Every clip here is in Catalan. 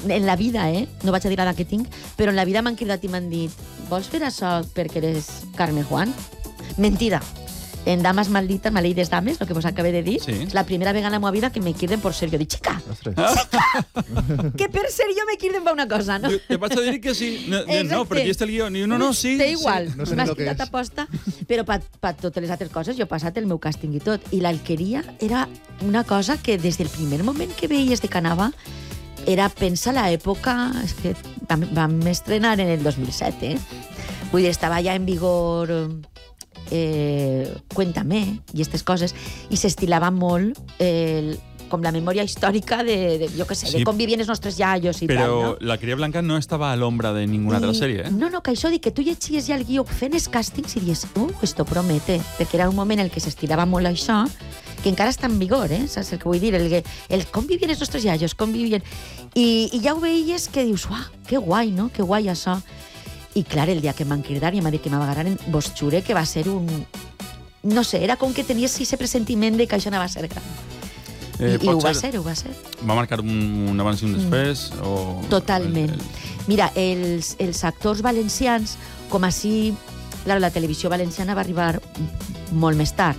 en la vida, no vaig a dir ara que tinc, però en la vida m'han cridat i m'han dit vols fer això perquè eres Carme Juan? Mentida. En Damas Malditas, Maleïdes Dames, el que vos acabé de dir, és la primera vegada en la meva vida que me criden por ser. Jo dic, xica, que per ser jo me criden per una cosa, no? Te vaig a dir que sí. No, però aquí està el guió. No, sí. Té igual, m'has cridat a posta, però per totes les altres coses jo he passat el meu càsting i tot. I l'Alqueria era una cosa que des del primer moment que veies de Canava era, pensa, l'època... És que vam estrenar en el 2007, Vull dir, estava ja en vigor... Cuéntame i aquestes coses, i s'estilava molt com la memòria històrica de jo què sé, de com vivien els nostres iaios i tal, no? Però l'Alqueria Blanca no estava a l'ombra de ninguna altra sèrie, No, que això dic, que tu llegies ja el guió fent els càstings i dius, esto promete, perquè era un moment en què s'estilava molt això, que encara està en vigor, saps el que vull dir? El com vivien els nostres iaios, com vivien... I ja ho veies que dius, uah, que guai, no? Que guai això. I clar, el dia que em van cridar i em va dir que m'agarraren, vos jure que va ser un... No sé, era com que tenies ese presentiment de que això no va ser gran. I ho va ser. Va marcar un abans i un després? Totalment. Mira, els actors valencians, com així... Clar, la televisió valenciana va arribar molt més tard.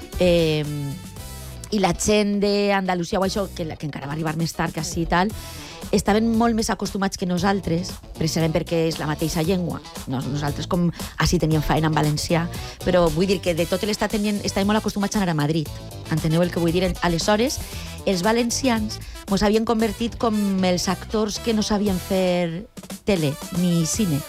I la gent d'Andalusia, o això, que encara va arribar més tard que així i tal, estaven molt més acostumats que nosaltres, precisament perquè és la mateixa llengua. Nosaltres, com així teníem feina en valencià, però vull dir que de tot l'estat estàvem molt acostumats a anar a Madrid. Enteneu el que vull dir? Aleshores, els valencians ens havien convertit com els actors que no sabien fer tele ni cine.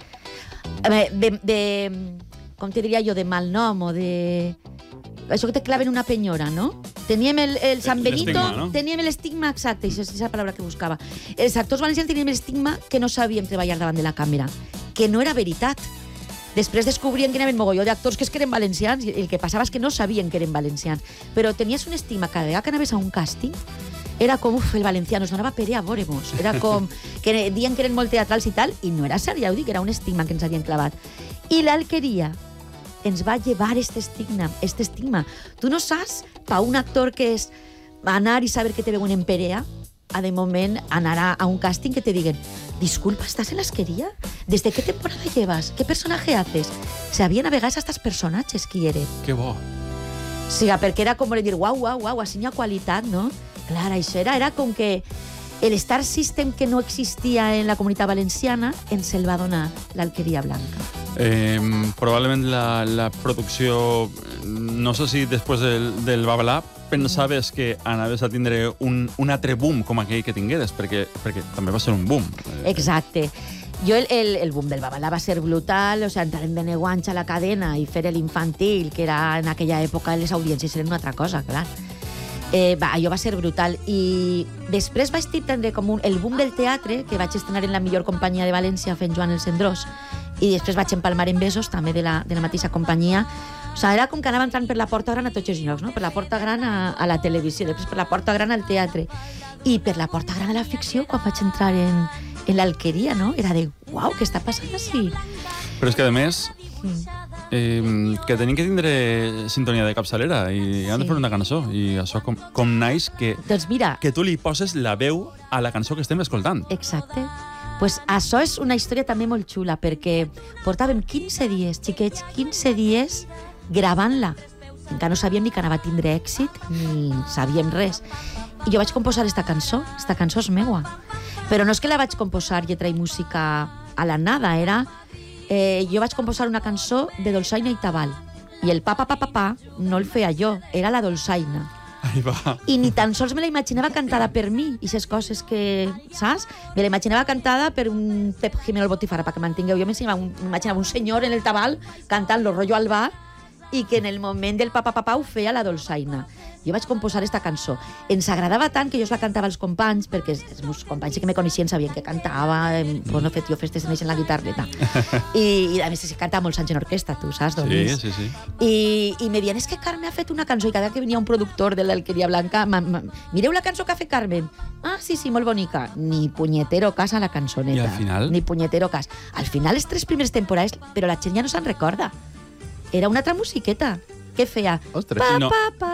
Com te diria jo, de mal nom o de... Això que te claven una penyora, no? Teníem el San Benito, no? Teníem l'estigma, exacte, això és la paraula que buscava. Els actors valencians teníem l'estigma que no sabíem treballar davant de la càmera, que no era veritat. Després descobrien que hi havia mogolló d'actors que eren valencians i el que passava és que no sabien que eren valencians. Però tenies un estigma cada vegada que anaves a un càsting, era com, el valencià nos donava pere a veure-mos. Era com que diuen que eren molt teatrals i tal, i no era cert, ja ho dic, era un estigma que ens havien clavat. I l'Alqueria ens va llevar este estigma. Tu no saps, per un actor que és anar i saber que te veuen en Perea, a de moment anar a un càsting que te diguen disculpa, ¿estás en l'Alqueria? ¿Desde qué temporada llevas? ¿Qué personaje haces? Sabien a vegades aquests personatges qui eren. Que bo. O sigui, perquè era com dir, uau, així hi ha qualitat, no? Clar, això era com que el Star System que no existia en la comunitat valenciana ens el va donar l'Alqueria Blanca. Probablement la producció, no sé si després del Babalà, pensaves que anaves a tindre un altre boom com aquell que tingueres, perquè també va ser un boom. Exacte. Jo el boom del Babalà va ser brutal, o sigui, entrar en Beneguanxa a la cadena i fer l'infantil, que era en aquella època les audiències eren una altra cosa, clar. Allò va ser brutal. I després vaig tindre com el boom del teatre, que vaig estrenar en la millor companyia de València fent Joan el Cendrós, i després vaig empalmar en Besos, també de la mateixa companyia. O sigui, era com que anava entrant per la porta gran a tots els llocs, no? Per la porta gran a la televisió, després per la porta gran al teatre, i per la porta gran a la ficció, quan vaig entrar en l'Alqueria, no? Era de, uau, què està passant així? Però és que, a més, que tenim que tindre sintonia de capçalera i han de fer una cançó, i això com naix que tu li poses la veu a la cançó que estem escoltant. Exacte. Pues això és una història també molt xula, perquè portàvem 15 dies, xiquets, 15 dies gravant-la. Encara no sabíem ni que anava a tindre èxit, ni sabíem res. I jo vaig composar esta cançó és meua. Però no és que la vaig composar lletra i música a la nada, era... jo vaig composar una cançó de dolçaina i tabal. I el pa no el feia jo, era la dolçaina. Ahí va. I ni tan sols me la imaginava cantada per mi, i aquestes coses que, saps? Me la imaginava cantada per un Pep Jimeno el Botifarra, perquè m'entengueu. Jo m'imaginava un senyor en el tabal cantant lo rollo al bar i que en el moment del pa ho feia la dolçaina. Jo vaig composar esta cançó. Ens agradava tant que jo la cantava als companys, perquè els meus companys que me coneixien sabien que cantava, bueno, fet jo festes en la guitarreta. I a més cantava molts anys en orquestra, tu saps? Sí. I me diuen, és que Carme ha fet una cançó, i cada que venia un productor de l'Alqueria Blanca, mireu la cançó que ha fet Carmen. Ah, sí, molt bonica. Ni punyetero cas a la cançoneta. I al final? Ni punyetero cas. Al final, les 3 primeres temporades, però la gent ja no se'n recorda. Era una altra musiqueta. Què feia? Ostres, no.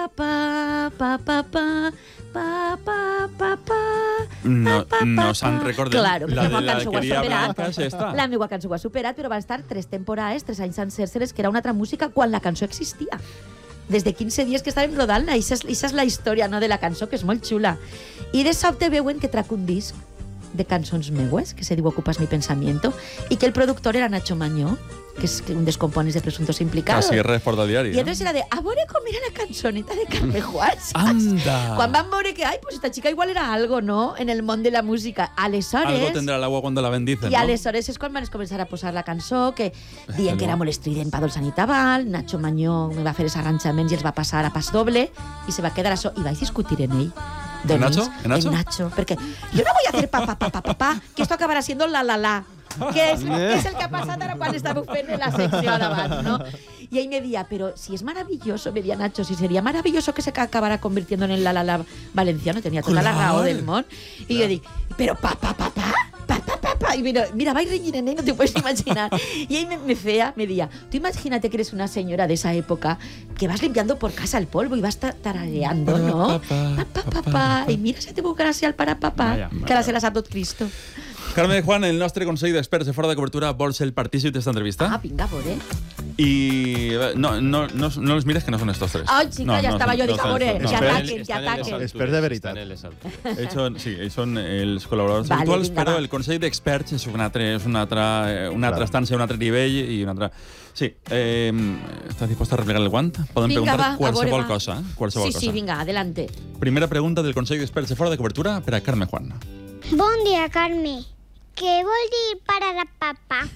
No se'n recorden. Claro, la de la la cançó ho ha quería superat. blanca és esta. La meva cançó ho ha superat, però van estar 3 temporades, 3 anys sencers, que era una altra música quan la cançó existia. Des de 15 dies que estàvem rodant-la, i això és la història, no, de la cançó, que és molt xula. I de sobte veuen que trac un disc de cançons meues, que se diu Ocupas mi pensamiento, i que el productor era Nacho Mañó, que és un dels components de Presuntos Implicados. Casi res por del diari. I entonces era de, a veure com era la cançoneta de Carme Juan, saps? Anda! Quan van veure que, pues esta chica igual era algo, no?, en el món de la música. Aleshores... Algo tendrá el agua cuando la bendicen, I no? aleshores és quan van començar a posar la cançó, que dient que era molt estrident pa Dolçan i Tabal, Nacho Mañó me va fer els arranjaments i els va passar a pas doble, i se va quedar això, i vaig discutir en ell. ¿En Nacho? ¿En Nacho? En Nacho, porque yo no voy a hacer pa, que esto acabará siendo la, que es el que ha pasado ahora cuando estaba en la sección abans, ¿no? Y ahí me decía, pero si es maravilloso, me decía Nacho, si sería maravilloso que se acabara convirtiendo en el la valenciano, tenía toda la raó del món. Y yo digo, pero pa. Y mira, va reñir en él, no te puedes imaginar. Y ahí me fea, me decía, tú imagínate que eres una señora de esa época que vas limpiando por casa el polvo y vas tarareando, ¿no? Pa. I mira, se te buscarà ser el pare papà, que ara se la sap tot Cristo. Carme Juan, el nostre consell d'experts de fora de cobertura, vol ser el partícip d'esta entrevista? Ah, vinga, veure. Y no los mires, que no son estos tres. Ay, chica, ya estaba yo, dic, a veure, ja ataquen. Experts de veritat. Ells són els col·laboradors Vale, habituals, vinga, però va. el consell d'experts és una altra estància, un altre nivell i una altra... Sí, ¿estás dispuesta a replegar el guant? Podem Vinga, preguntar va, qualsevol a veure, cosa. Qualsevol cosa. Sí, vinga, adelante. Primera pregunta del consell d'experts de fora de cobertura per a Carme Juan. Bon dia, Carme. Què vol dir parar a papà?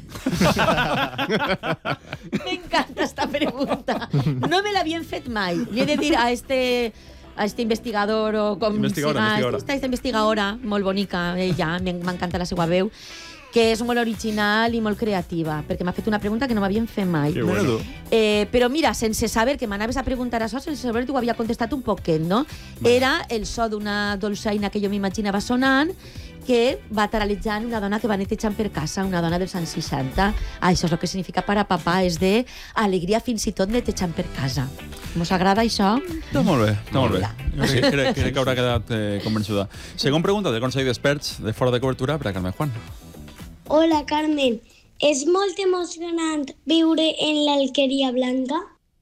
Me encanta esta pregunta. No me la habían fet mai. Li he de dir a este investigador o com investigadora. Esta investigadora, molt bonica, ella, m'encanta la seva veu, que és molt original i molt creativa, perquè m'ha fet una pregunta que no m'havien fet mai. Que bueno. Però mira, sense saber que m'anaves a preguntar això, sense saber que ho havia contestat un poquet, no? Era el so d'una dolçaina que jo m'imaginava sonant, que va taralitzant una dona que va netejant per casa, una dona dels anys 60. Això és el que significa para papà, és de alegria fins i tot netejant per casa. Mos agrada això? Està molt bé, està molt bé. Crec que haurà quedat convençuda. Segona pregunta del consell d'experts de fora de cobertura per a Carme Juan. Hola, Carmen. És molt emocionant viure en l'Alqueria Blanca?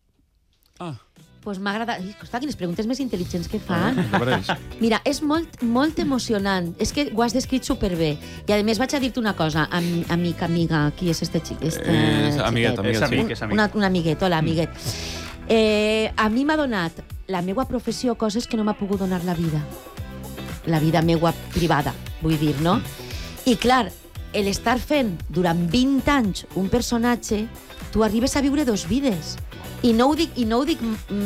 Pues m'agrada... Ostres, quines preguntes més intel·ligents que fan. Apareix. Mira, és molt emocionant. És que ho has descrit superbé. I a més vaig a dir-te una cosa. Amiga, qui és este xic? Amiguet, sí. Un amiguet, hola, amiguet. A mi m'ha donat la meua professió coses que no m'ha pogut donar la vida. La vida meua privada, vull dir, no? I clar, l'estar fent durant 20 anys un personatge, tu arribes a viure 2 vides. I no ho dic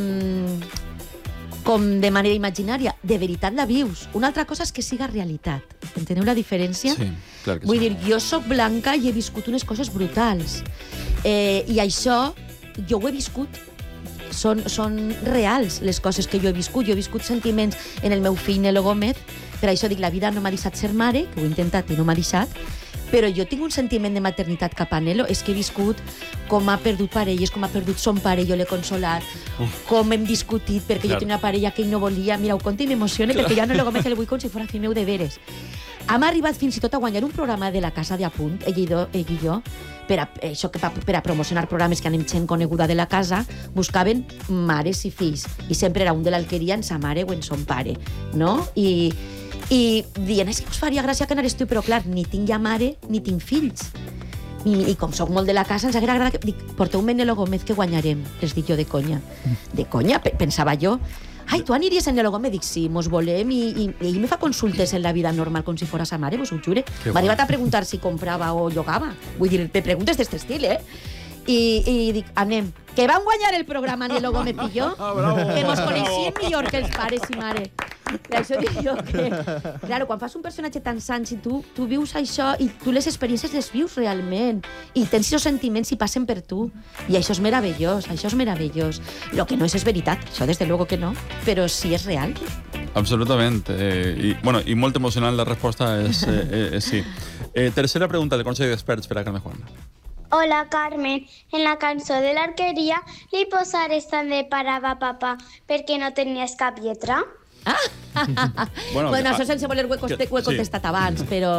com de manera imaginària, de veritat la vius. Una altra cosa és que siga realitat. Enteneu la diferència? Sí, clar que sí. Vull dir, jo soc blanca i he viscut unes coses brutals. I això, jo ho he viscut. Són reals les coses que jo he viscut. Jo he viscut sentiments en el meu fill Nelo Gómez. Per això dic, la vida no m'ha deixat ser mare, que ho he intentat i no m'ha deixat, però jo tinc un sentiment de maternitat cap a Nelo. És que he viscut com ha perdut parelles, com ha perdut son pare, jo l'he consolat, com hem discutit, perquè jo tenia una parella que ell no volia. Mira, ho conto i m'emociona, perquè jo a Nelo Gómez el vull com si fos fill meu de veres. Hem arribat fins i tot a guanyar un programa de la Casa de Apunt, ell i jo, per a promocionar programes que anem gent coneguda de la casa, buscaven mares i fills, i sempre era un de l'Alqueria en sa mare o en son pare, no? I dient, és que us faria gràcia que anares tu, però clar, ni tinc ja mare ni tinc fills. I com soc molt de la casa, ens haguera agradat que... Dic, porteu-me Nelo Gómez que guanyarem, els dic jo de conya. De conya, pensava jo. Ai, tu aniries en Nelo Gómez? Dic, sí, mos volem, i ell me fa consultes en la vida normal com si fora sa mare, vos ho jure. M'ha arribat a preguntar si comprava o llogava. Vull dir, me preguntes d'este estil, I dic, anem, que van guanyar el programa Nelo Gómez i jo, que mos coneixíem millor que els pares i mare. Per això dic jo que... Claro, quan fas un personatge tan sant, si tu vius això i tu les experiències les vius realment i tens els sentiments i passen per tu. I això és meravellós, això és meravellós. Lo que no és veritat, això desde luego que no, però sí és real. Absolutament. I molt emocionant la resposta és sí. Tercera pregunta del consell d'experts per a Carme Juan. Hola, Carmen. En la cançó de l'arqueria li posares també parava papà perquè no tenies cap lletra? Bueno, això sense voler ho he contestat abans, però...